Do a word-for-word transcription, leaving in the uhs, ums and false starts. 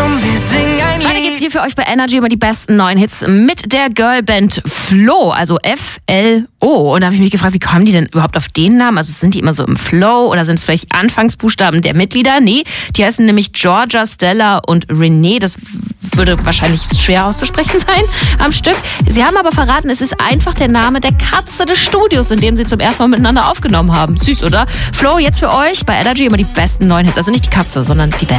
komm, wir singen ein Weiter geht's Lied. hier für euch bei Energy über die besten neuen Hits mit der Girlband Flo, also F L O. Und da habe ich mich gefragt, wie kommen die denn überhaupt auf den Namen? Also sind die immer so im Flow oder sind es vielleicht Anfangsbuchstaben der Mitglieder? Nee, die heißen nämlich Georgia, Stella und Renee. Das würde wahrscheinlich schwer auszusprechen sein am Stück. Sie haben aber verraten, es ist einfach der Name der Katze des Studios, in dem sie zum ersten Mal miteinander aufgenommen haben. Süß, oder? Flo, jetzt für euch bei Energy immer die besten neuen Hits. Also nicht die Katze, sondern die Band.